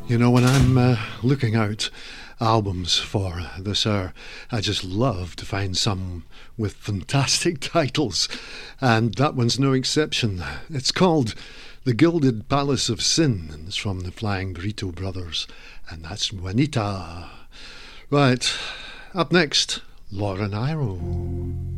You know, when I'm looking out albums for this hour, I just love to find some with fantastic titles, and that one's no exception. It's called The Gilded Palace of Sin, and it's from the Flying Burrito Brothers, and that's Juanita. Right, up next, Laura Nyro.